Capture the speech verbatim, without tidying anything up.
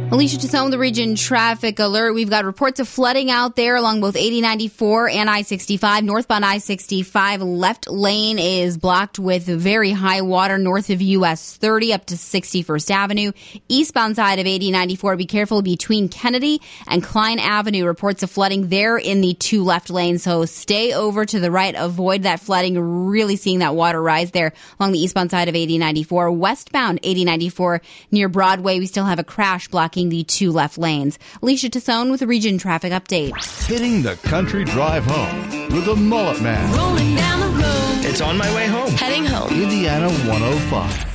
Alicia Tassone, the region traffic alert. We've got reports of flooding out there along both eighty ninety-four and I sixty-five. Northbound I sixty-five left lane is blocked with very high water north of U S thirty up to sixty-first Avenue. Eastbound side of eighty ninety-four, be careful between Kennedy and Klein Avenue. Reports of flooding there in the two left lanes. So stay over to the right. Avoid that flooding. Really seeing that water rise there along the eastbound side of eighty ninety-four. Westbound eighty ninety-four near Broadway, we still have a crash blocking the two left lanes. Alicia Tassone with a region traffic update. Hitting the country drive home with the Mullet Man. Rolling down the road. It's on my way home. Heading home. Indiana one oh five.